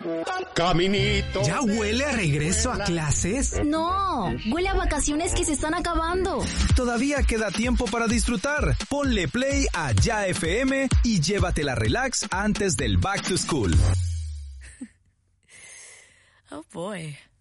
Caminito. ¿Ya huele a regreso a clases? No, huele a vacaciones que se están acabando. Todavía queda tiempo para disfrutar. Ponle play a Ya FM y llévatela relax antes del Back to School. Oh boy.